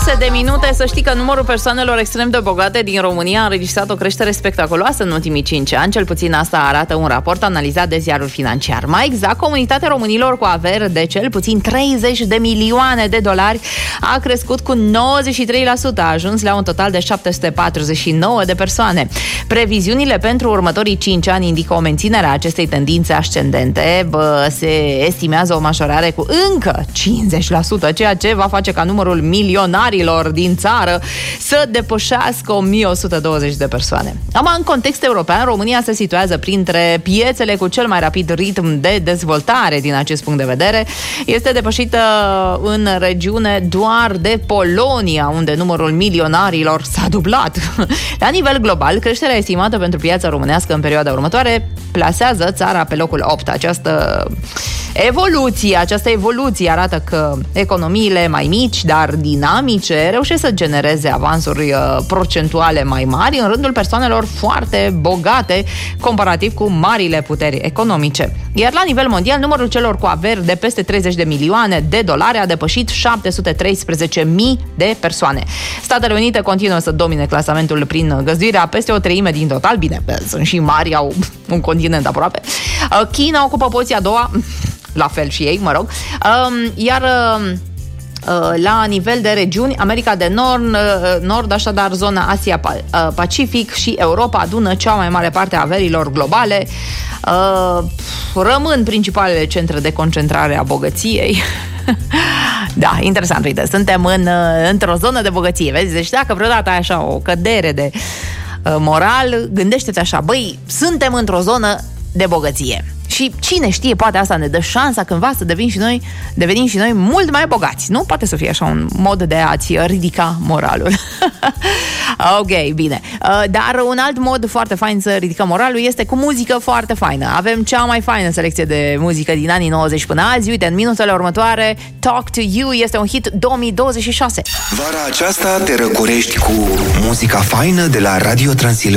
de minute. Să știi că numărul persoanelor extrem de bogate din România a înregistrat o creștere spectaculoasă în ultimii 5 ani. Cel puțin asta arată un raport analizat de Ziarul Financiar. Mai exact, comunitatea românilor cu averi de cel puțin 30 de milioane de dolari a crescut cu 93%, a ajuns la un total de 749 de persoane. Previziunile pentru următorii 5 ani indică o menținere a acestei tendințe ascendente. Se estimează o majorare cu încă 50%, ceea ce va face ca numărul milionarilor din țară să depășească 1120 de persoane. În context european, România se situează printre piețele cu cel mai rapid ritm de dezvoltare din acest punct de vedere. Este depășită în regiune doar de Polonia, unde numărul milionarilor s-a dublat. La nivel global, creșterea estimată pentru piața românească în perioada următoare plasează țara pe locul 8. Această evoluție arată că economiile mai mici, dar dinamice, reușesc să genereze avansuri procentuale mai mari în rândul persoanelor foarte bogate, comparativ cu marile puteri economice. Iar la nivel mondial, numărul celor cu averi de peste 30 de milioane de dolari a depășit 713.000 de persoane. Statele Unite continuă să domine clasamentul prin găzduirea peste o treime din total. Bine, sunt și mari, au un continent aproape. China ocupă poziția a doua, la fel și ei, mă rog. Iar la nivel de regiuni, America de Nord, așadar zona Asia-Pacific și Europa adună cea mai mare parte a averilor globale. Rămân principalele centre de concentrare a bogăției. Da, interesant, uite, suntem într-o zonă de bogăție, vezi? Deci dacă vreodată ai așa o cădere de moral, gândește-te așa, băi, suntem într-o zonă de bogăție. Și cine știe, poate asta ne dă șansa cândva să devenim și noi mult mai bogați. Nu? Poate să fie așa un mod de a-ți ridica moralul. Ok, bine. Dar un alt mod foarte fain să ridicăm moralul este cu muzică foarte faină. Avem cea mai faină selecție de muzică din anii 90 până azi. Uite, în minutele următoare, Talk to You este un hit 2026. Vara aceasta te răcorești cu muzica faină de la Radio Transilvania.